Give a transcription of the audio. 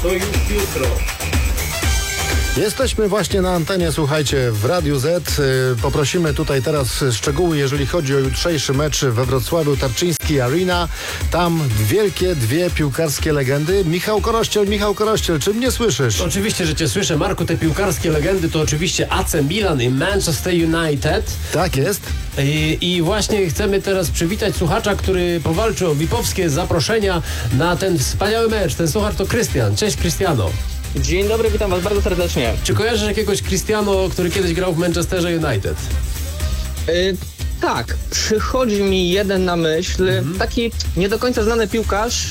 to już jutro. Jesteśmy właśnie na antenie, słuchajcie, w Radiu Z. Poprosimy tutaj teraz szczegóły, jeżeli chodzi o jutrzejszy mecz we Wrocławiu, Tarczyński Arena. Tam wielkie dwie piłkarskie legendy. Michał Korościel, czy mnie słyszysz? Oczywiście, że cię słyszę, Marku. Te piłkarskie legendy to oczywiście AC Milan i Manchester United. Tak jest. I właśnie chcemy teraz przywitać słuchacza, który powalczy o VIP-owskie zaproszenia na ten wspaniały mecz. Ten słuchacz to Krystian. Cześć, Cristiano. Dzień dobry, witam was bardzo serdecznie. Czy kojarzysz jakiegoś Cristiano, który kiedyś grał w Manchesterze United? Tak, przychodzi mi jeden na myśl, taki nie do końca znany piłkarz,